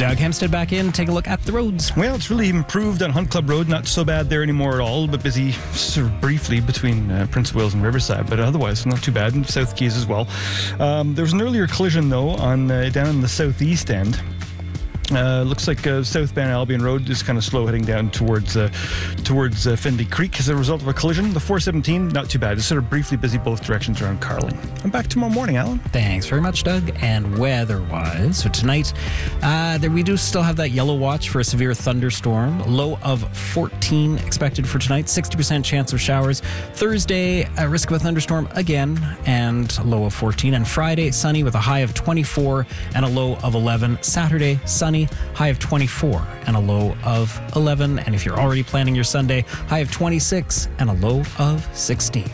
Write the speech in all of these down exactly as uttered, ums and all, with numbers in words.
Doug Hempstead back in. Take a look at the roads. Well, it's really improved on Hunt Club Road. Not so bad there anymore at all, but busy sort of briefly between uh, Prince of Wales and Riverside. But otherwise, not too bad. And South Keys as well. Um, there was an earlier collision, though, on uh, down in the southeast end. Uh, looks like uh, southbound Albion Road is kind of slow heading down towards uh, towards uh, Findlay Creek as a result of a collision. The four seventeen, not too bad. It's sort of briefly busy both directions around Carling. I'm back tomorrow morning, Alan. Thanks very much, Doug. And weather-wise, so tonight, uh, there we do still have that yellow watch for a severe thunderstorm. Low of fourteen expected for tonight. sixty percent chance of showers. Thursday, a risk of a thunderstorm again, and low of fourteen. And Friday, sunny with a high of twenty-four and a low of eleven. Saturday, sunny, high of twenty-four and a low of eleven. And if you're already planning your Sunday, high of twenty-six and a low of sixteen.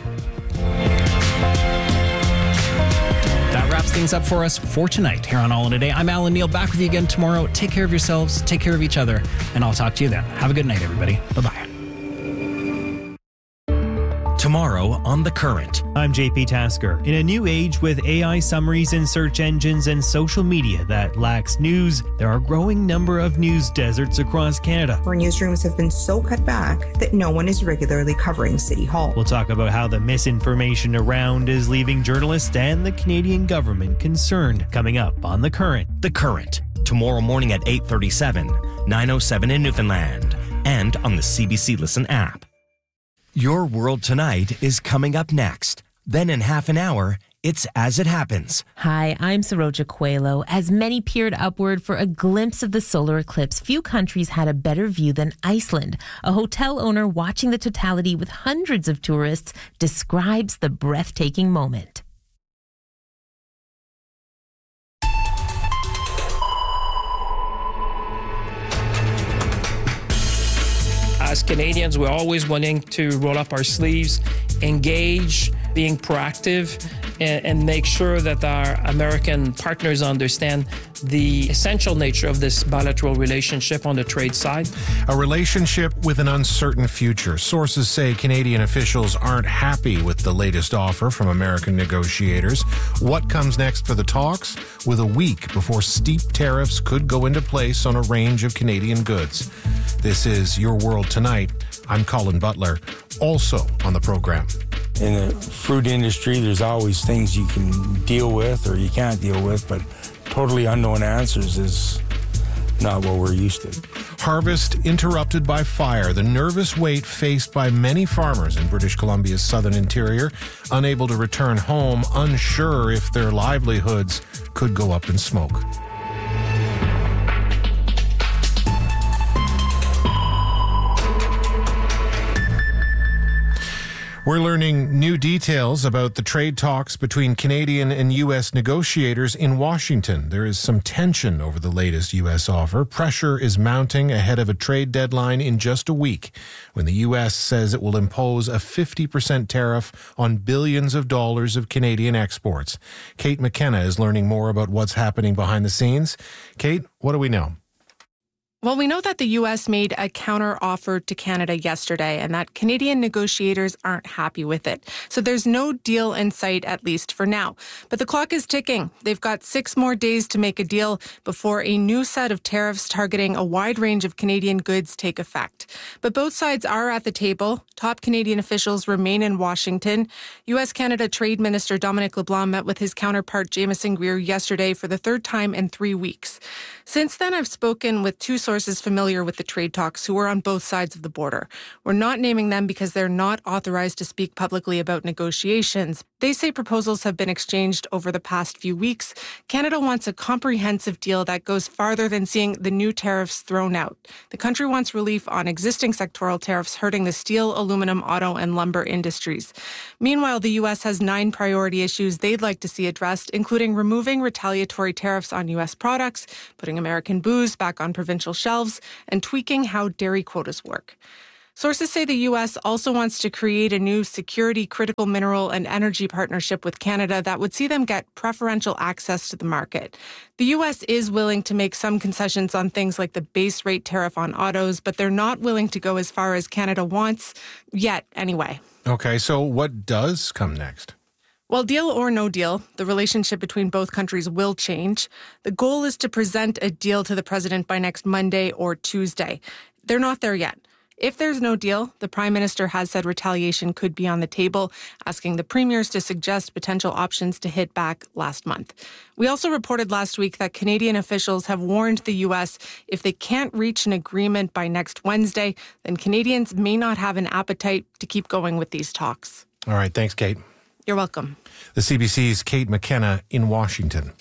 That wraps things up for us for tonight here on All in a Day. I'm Alan Neal, back with you again tomorrow. Take care of yourselves, take care of each other, and I'll talk to you then. Have a good night, everybody. Bye-bye. Tomorrow on The Current. I'm J P Tasker. In a new age with A I summaries in search engines and social media that lacks news, there are a growing number of news deserts across Canada. Our newsrooms have been so cut back that no one is regularly covering City Hall. We'll talk about how the misinformation around is leaving journalists and the Canadian government concerned. Coming up on The Current. The Current. Tomorrow morning at eight thirty-seven, nine oh seven in Newfoundland, and on the C B C Listen app. Your World Tonight is coming up next. Then in half an hour, it's As It Happens. Hi, I'm Saroja Coelho. As many peered upward for a glimpse of the solar eclipse, few countries had a better view than Iceland. A hotel owner watching the totality with hundreds of tourists describes the breathtaking moment. As Canadians, we're always wanting to roll up our sleeves, engage, being proactive, and, and make sure that our American partners understand the essential nature of this bilateral relationship on the trade side. A relationship with an uncertain future. Sources say Canadian officials aren't happy with the latest offer from American negotiators. What comes next for the talks? With a week before steep tariffs could go into place on a range of Canadian goods. This is Your World Tonight. I'm Colin Butler. Also on the program. In the fruit industry, there's always things you can deal with or you can't deal with, but totally unknown answers is not what we're used to. Harvest interrupted by fire. The nervous wait faced by many farmers in British Columbia's southern interior, unable to return home, unsure if their livelihoods could go up in smoke. We're learning new details about the trade talks between Canadian and U S negotiators in Washington. There is some tension over the latest U S offer. Pressure is mounting ahead of a trade deadline in just a week, when the U S says it will impose a fifty percent tariff on billions of dollars of Canadian exports. Kate McKenna is learning more about what's happening behind the scenes. Kate, what do we know? Well, we know that the U S made a counter-offer to Canada yesterday and that Canadian negotiators aren't happy with it. So there's no deal in sight, at least for now. But the clock is ticking. They've got six more days to make a deal before a new set of tariffs targeting a wide range of Canadian goods take effect. But both sides are at the table. Top Canadian officials remain in Washington. U S-Canada Trade Minister Dominic LeBlanc met with his counterpart Jamieson Greer yesterday for the third time in three weeks. Since then, I've spoken with two sources familiar with the trade talks who are on both sides of the border. We're not naming them because they're not authorized to speak publicly about negotiations. They say proposals have been exchanged over the past few weeks. Canada wants a comprehensive deal that goes farther than seeing the new tariffs thrown out. The country wants relief on existing sectoral tariffs hurting the steel, aluminum, auto, and lumber industries. Meanwhile, the U S has nine priority issues they'd like to see addressed, including removing retaliatory tariffs on U S products, putting American booze back on provincial shelves, and tweaking how dairy quotas work. Sources say the U S also wants to create a new security, critical mineral, and energy partnership with Canada that would see them get preferential access to the market. The U S is willing to make some concessions on things like the base rate tariff on autos, but they're not willing to go as far as Canada wants, yet anyway. Okay, so what does come next? Well, deal or no deal, the relationship between both countries will change. The goal is to present a deal to the president by next Monday or Tuesday. They're not there yet. If there's no deal, the prime minister has said retaliation could be on the table, asking the premiers to suggest potential options to hit back last month. We also reported last week that Canadian officials have warned the U S if they can't reach an agreement by next Wednesday, then Canadians may not have an appetite to keep going with these talks. All right. Thanks, Kate. You're welcome. The C B C's Kate McKenna in Washington.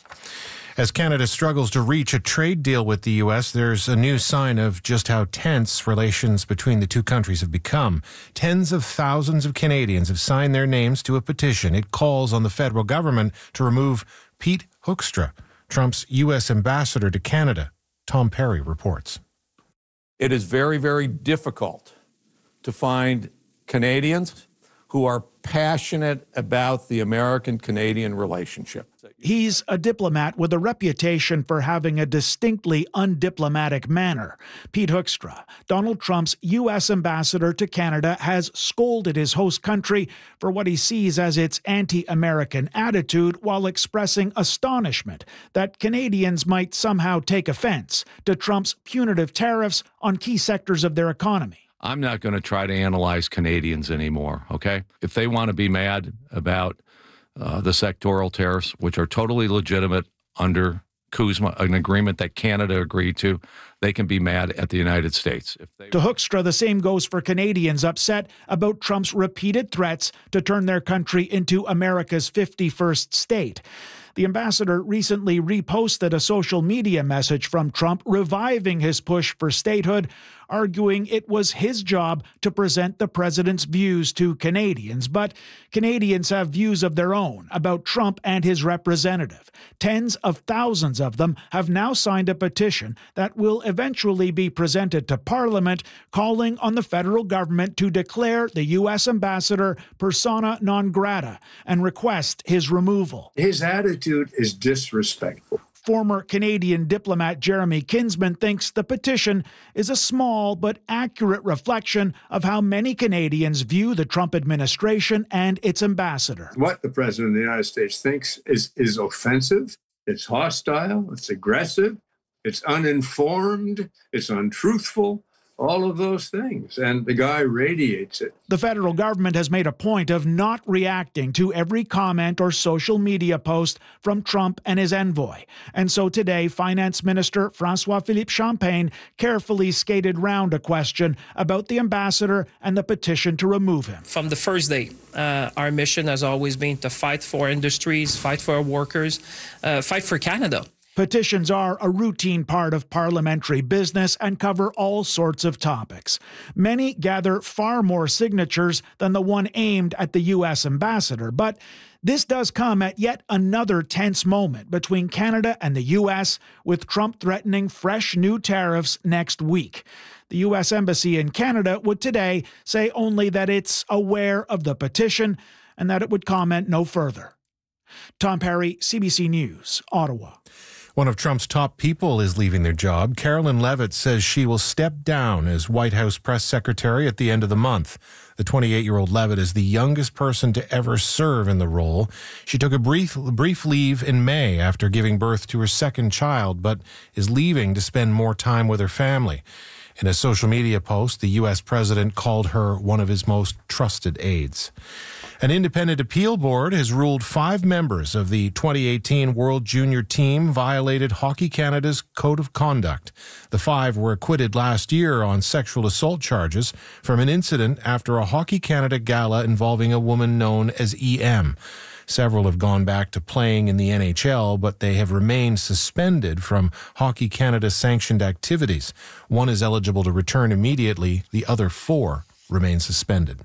As Canada struggles to reach a trade deal with the U S, there's a new sign of just how tense relations between the two countries have become. Tens of thousands of Canadians have signed their names to a petition. It calls on the federal government to remove Pete Hoekstra, Trump's U S ambassador to Canada. Tom Perry reports. It is very, very difficult to find Canadians who are passionate about the American-Canadian relationship. He's a diplomat with a reputation for having a distinctly undiplomatic manner. Pete Hoekstra, Donald Trump's U S ambassador to Canada, has scolded his host country for what he sees as its anti-American attitude while expressing astonishment that Canadians might somehow take offense to Trump's punitive tariffs on key sectors of their economy. I'm not going to try to analyze Canadians anymore, okay? If they want to be mad about uh, the sectoral tariffs, which are totally legitimate under CUSMA, an agreement that Canada agreed to, they can be mad at the United States. If they... To Hoekstra, the same goes for Canadians upset about Trump's repeated threats to turn their country into America's fifty-first state. The ambassador recently reposted a social media message from Trump reviving his push for statehood, arguing it was his job to present the president's views to Canadians. But Canadians have views of their own about Trump and his representative. Tens of thousands of them have now signed a petition that will eventually be presented to Parliament, calling on the federal government to declare the U S ambassador persona non grata and request his removal. His attitude is disrespectful. Former Canadian diplomat Jeremy Kinsman thinks the petition is a small but accurate reflection of how many Canadians view the Trump administration and its ambassador. What the President of the United States thinks is, is offensive, it's hostile, it's aggressive, it's uninformed, it's untruthful, all of those things. And the guy radiates it. The federal government has made a point of not reacting to every comment or social media post from Trump and his envoy. And so today, Finance Minister François-Philippe Champagne carefully skated round a question about the ambassador and the petition to remove him. From the first day, uh, our mission has always been to fight for industries, fight for our workers, uh, fight for Canada. Petitions are a routine part of parliamentary business and cover all sorts of topics. Many gather far more signatures than the one aimed at the U S ambassador, but this does come at yet another tense moment between Canada and the U S, with Trump threatening fresh new tariffs next week. The U S Embassy in Canada would today say only that it's aware of the petition and that it would comment no further. Tom Perry, C B C News, Ottawa. One of Trump's top people is leaving their job. Carolyn Levitt says she will step down as White House press secretary at the end of the month. The twenty-eight-year-old Levitt is the youngest person to ever serve in the role. She took a brief, brief leave in May after giving birth to her second child, but is leaving to spend more time with her family. In a social media post, the U S president called her one of his most trusted aides. An independent appeal board has ruled five members of the twenty eighteen World Junior team violated Hockey Canada's code of conduct. The five were acquitted last year on sexual assault charges from an incident after a Hockey Canada gala involving a woman known as E M. Several have gone back to playing in the N H L, but they have remained suspended from Hockey Canada sanctioned activities. One is eligible to return immediately. The other four remain suspended.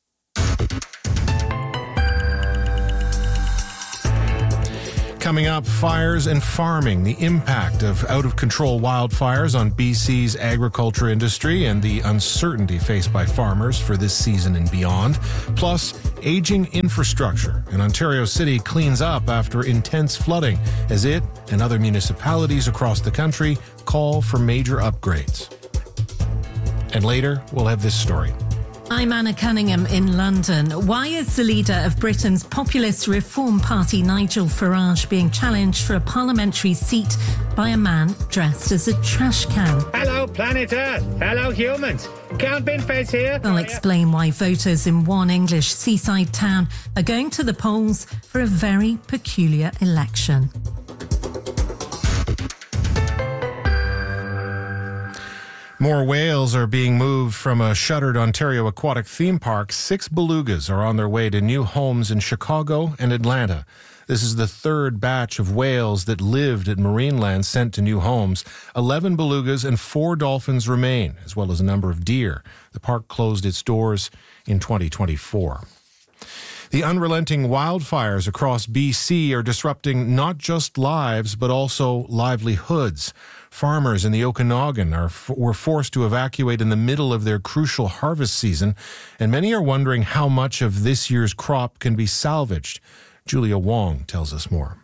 Coming up, fires and farming, the impact of out-of-control wildfires on B C's agriculture industry and the uncertainty faced by farmers for this season and beyond. Plus, aging infrastructure. And Ontario City cleans up after intense flooding as it and other municipalities across the country call for major upgrades. And later, we'll have this story. I'm Anna Cunningham in London. Why is the leader of Britain's populist Reform Party, Nigel Farage, being challenged for a parliamentary seat by a man dressed as a trash can? Hello, planet Earth. Hello, humans. Count Binfez here. I'll explain why voters in one English seaside town are going to the polls for a very peculiar election. More whales are being moved from a shuttered Ontario aquatic theme park. Six belugas are on their way to new homes in Chicago and Atlanta. This is the third batch of whales that lived at Marineland sent to new homes. Eleven belugas and four dolphins remain, as well as a number of deer. The park closed its doors in twenty twenty-four. The unrelenting wildfires across B C are disrupting not just lives, but also livelihoods. Farmers in the Okanagan are, were forced to evacuate in the middle of their crucial harvest season, and many are wondering how much of this year's crop can be salvaged. Julia Wong tells us more.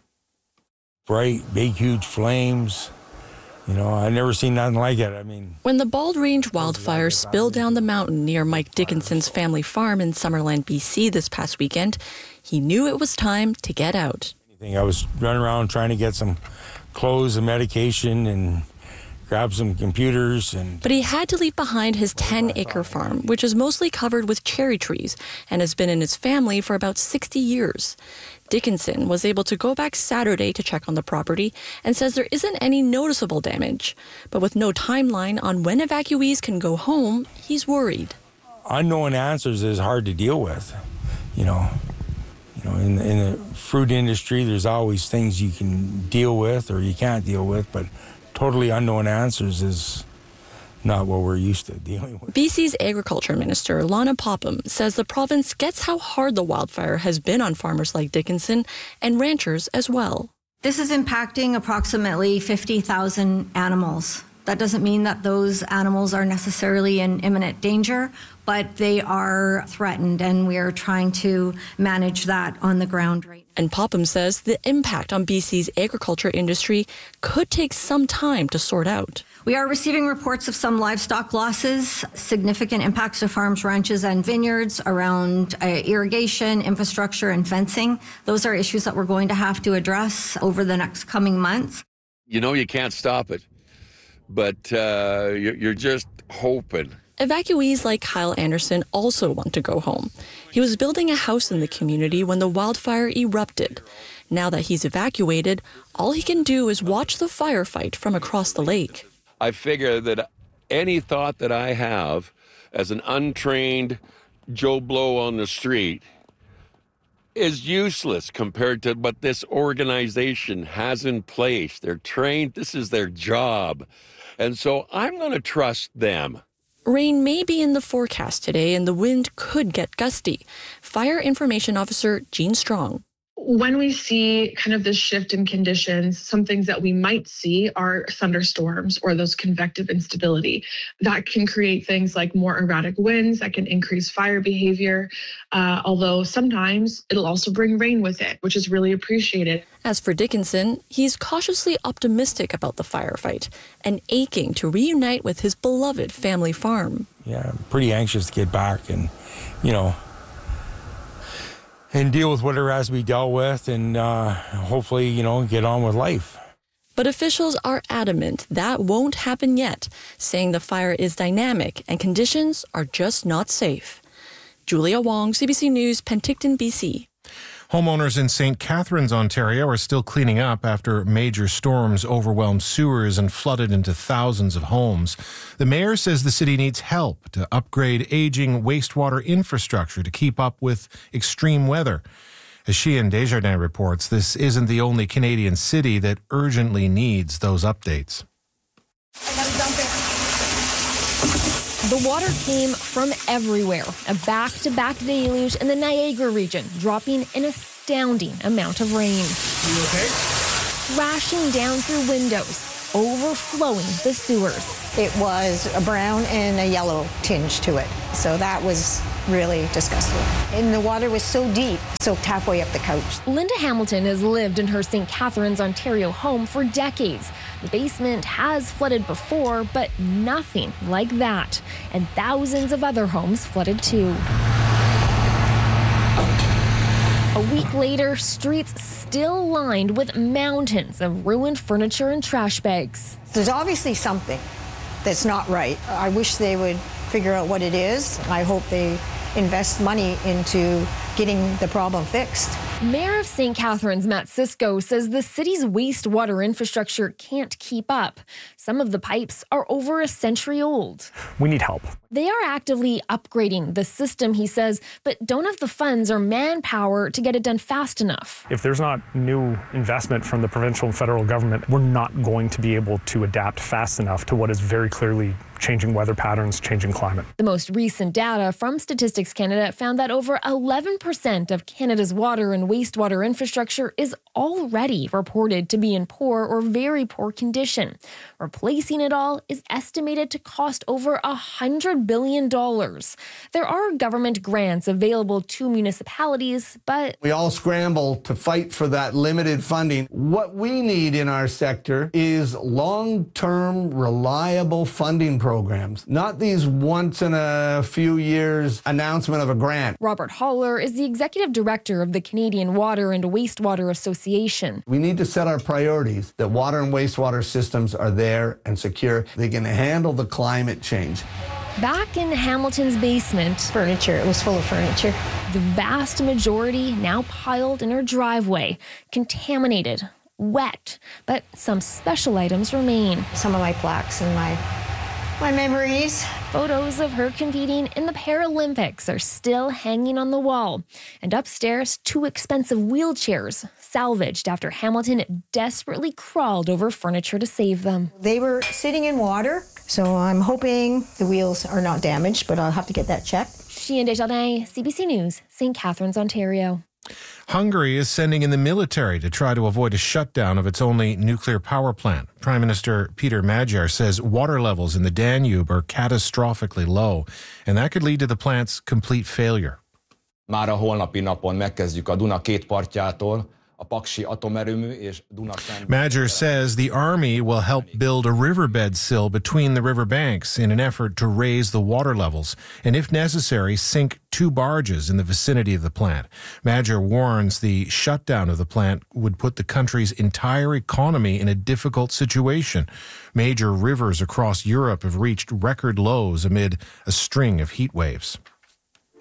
Bright, big, huge flames. You know, I've never seen nothing like it. I mean, when the Bald Range wildfires spilled down the mountain near Mike Dickinson's family farm in Summerland, B C this past weekend, he knew it was time to get out. I was running around trying to get some clothes and medication and grab some computers. and. But he had to leave behind his ten-acre farm, which is mostly covered with cherry trees and has been in his family for about sixty years. Dickinson was able to go back Saturday to check on the property and says there isn't any noticeable damage. But with no timeline on when evacuees can go home, he's worried. Unknown answers is hard to deal with, you know. You know, in, in the fruit industry, there's always things you can deal with or you can't deal with, but totally unknown answers is not what we're used to dealing with. B C's Agriculture Minister, Lana Popham, says the province gets how hard the wildfire has been on farmers like Dickinson and ranchers as well. This is impacting approximately fifty thousand animals. That doesn't mean that those animals are necessarily in imminent danger, but they are threatened, and we are trying to manage that on the ground right now. And Popham says the impact on B C's agriculture industry could take some time to sort out. We are receiving reports of some livestock losses, significant impacts to farms, ranches, and vineyards around uh, irrigation, infrastructure, and fencing. Those are issues that we're going to have to address over the next coming months. You know you can't stop it, but uh, you're just hoping. Evacuees like Kyle Anderson also want to go home. He was building a house in the community when the wildfire erupted. Now that he's evacuated, all he can do is watch the firefight from across the lake. I figure that any thought that I have as an untrained Joe Blow on the street is useless compared to what this organization has in place. They're trained. This is their job. And so I'm going to trust them. Rain may be in the forecast today and the wind could get gusty. Fire Information Officer Jean Strong. When we see kind of this shift in conditions, some things that we might see are thunderstorms or those convective instability. That can create things like more erratic winds that can increase fire behavior, uh, although sometimes it'll also bring rain with it, which is really appreciated. As for Dickinson, he's cautiously optimistic about the firefight and aching to reunite with his beloved family farm. Yeah, I'm pretty anxious to get back and, you know, and deal with whatever has to be dealt with and uh, hopefully, you know, get on with life. But officials are adamant that won't happen yet, saying the fire is dynamic and conditions are just not safe. Julia Wong, C B C News, Penticton, B C. Homeowners in Saint Catharines, Ontario are still cleaning up after major storms overwhelmed sewers and flooded into thousands of homes. The mayor says the city needs help to upgrade aging wastewater infrastructure to keep up with extreme weather. As Sheehan Desjardins reports, this isn't the only Canadian city that urgently needs those updates. I gotta dump it. The water came from everywhere, a back-to-back deluge in the Niagara region, dropping an astounding amount of rain. You okay? Crashing down through windows, overflowing the sewers. It was a brown and a yellow tinge to it, so that was really disgusting. And the water was so deep, soaked halfway up the couch. Linda Hamilton has lived in her Saint Catharines, Ontario home for decades. The basement has flooded before, but nothing like that. And thousands of other homes flooded too. A week later, streets still lined with mountains of ruined furniture and trash bags. There's obviously something that's not right. I wish they would figure out what it is. I hope they invest money into getting the problem fixed. Mayor of Saint Catharines, Matt Cisco, says the city's wastewater infrastructure can't keep up. Some of the pipes are over a century old. We need help. They are actively upgrading the system, he says, but don't have the funds or manpower to get it done fast enough. If there's not new investment from the provincial and federal government, we're not going to be able to adapt fast enough to what is very clearly changing weather patterns, changing climate. The most recent data from Statistics Canada found that over eleven percent of Canada's water and wastewater infrastructure is already reported to be in poor or very poor condition. Replacing it all is estimated to cost over one hundred billion dollars. There are government grants available to municipalities, but we all scramble to fight for that limited funding. What we need in our sector is long-term, reliable funding programs, not these once in a few years announcement of a grant. Robert Holler is the executive director of the Canadian Water and Wastewater Association. We need to set our priorities that water and wastewater systems are there and secure. They can handle the climate change. Back in Hamilton's basement, furniture, it was full of furniture. The vast majority now piled in her driveway, contaminated, wet, but some special items remain. Some of my plaques and my my memories. Photos of her competing in the Paralympics are still hanging on the wall. And upstairs, two expensive wheelchairs salvaged after Hamilton desperately crawled over furniture to save them. They were sitting in water, so I'm hoping the wheels are not damaged, but I'll have to get that checked. Chien Desjardins, C B C News, Saint Catharines, Ontario. Hungary is sending in the military to try to avoid a shutdown of its only nuclear power plant. Prime Minister Peter Magyar says water levels in the Danube are catastrophically low, and that could lead to the plant's complete failure. Már a holnapi napon megkezdjük a Duna két partjától, a Paksi atomerőmű és Duna. Magyar says the army will help build a riverbed sill between the river banks in an effort to raise the water levels, and if necessary, sink two barges in the vicinity of the plant. Magyar warns the shutdown of the plant would put the country's entire economy in a difficult situation. Major rivers across Europe have reached record lows amid a string of heat waves.